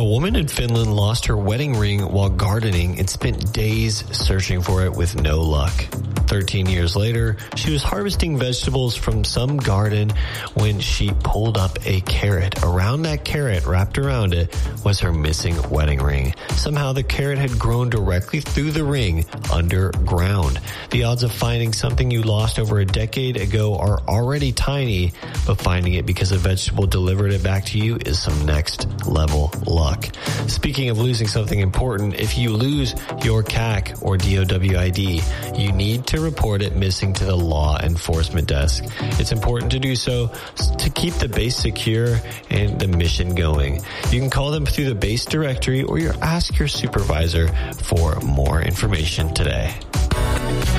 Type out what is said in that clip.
woman in Finland lost her wedding ring while gardening and spent days searching for it with no luck. 13 years later, she was harvesting vegetables from some garden when she pulled up a carrot. Around that carrot, wrapped around it, was her missing wedding ring. Somehow the carrot had grown directly through the ring underground. The odds of finding something you lost over a decade ago are already tiny, but finding it because a vegetable delivered it back to you is some next level luck. Speaking of losing something important, if you lose your CAC or DOW ID, you need to report it missing to the law enforcement desk. It's important to do so to keep the base secure and the mission going. You can call them through the base directory or ask your supervisor for more information today.